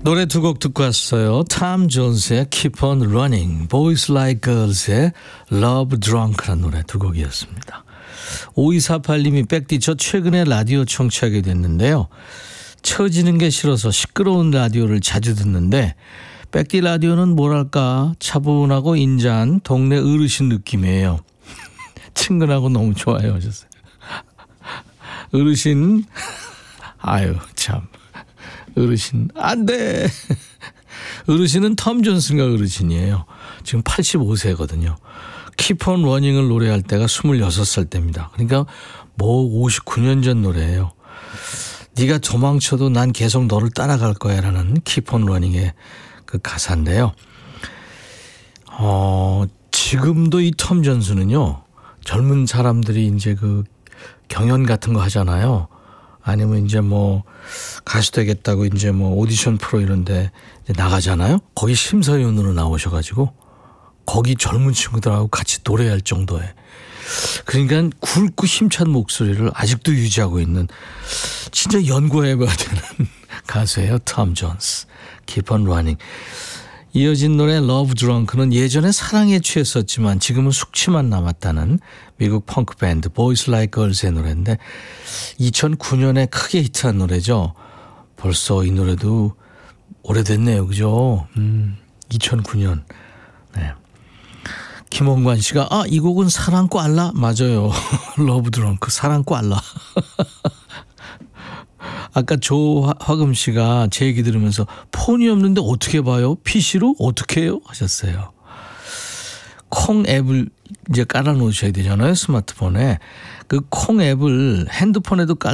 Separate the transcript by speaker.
Speaker 1: 노래 두 곡 듣고 왔어요. 탐 존스의 Keep on Running, Boys Like Girls의 Love Drunk라는 노래 두 곡이었습니다. 5248님이 백디 저 최근에 라디오 청취하게 됐는데요. 처지는 게 싫어서 시끄러운 라디오를 자주 듣는데 백디 라디오는 뭐랄까 차분하고 인자한 동네 어르신 느낌이에요. 친근하고 너무 좋아요 하셨어요. 어르신 아유 참 어르신 안돼. 어르신은 톰 존슨가 어르신이에요. 지금 85세거든요. Keep on Running을 노래할 때가 26살 때입니다. 그러니까 뭐 59년 전 노래예요. 네가 도망쳐도 난 계속 너를 따라갈 거야 라는 Keep on Running의 그 가사인데요. 지금도 이 톰 존슨은요. 젊은 사람들이 이제 그 경연 같은 거 하잖아요. 아니면 이제 뭐 가수 되겠다고 이제 뭐 오디션 프로 이런데 나가잖아요. 거기 심사위원으로 나오셔가지고 거기 젊은 친구들하고 같이 노래할 정도에 그러니까 굵고 힘찬 목소리를 아직도 유지하고 있는 진짜 연구해봐야 되는 가수예요. 톰 존스. Keep on Running. 이어진 노래 Love Drunk는 예전에 사랑에 취했었지만 지금은 숙취만 남았다는 미국 펑크 밴드 Boys Like Girls의 노래인데 2009년에 크게 히트한 노래죠. 벌써 이 노래도 오래됐네요. 그죠? 2009년. 네. 김원관 씨가 이 곡은 사랑꼬알라? 맞아요. Love Drunk 사랑꼬알라. 아까 조화금 씨가 제 얘기 들으면서 폰이 없는데 어떻게 봐요? PC로? 어떻게 해요? 하셨어요. 콩 앱을 이제 깔아놓으셔야 되잖아요. 스마트폰에. 그 콩 앱을 핸드폰에도 깔